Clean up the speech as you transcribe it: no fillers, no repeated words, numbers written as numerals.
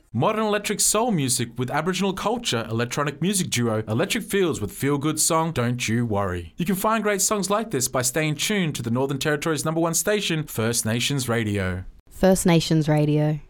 Modern electric soul music with Aboriginal culture, electronic music duo Electric Fields with feel-good song Don't You Worry. You can find great songs like this by staying tuned to the Northern Territory's #1 station, First Nations Radio. First Nations Radio.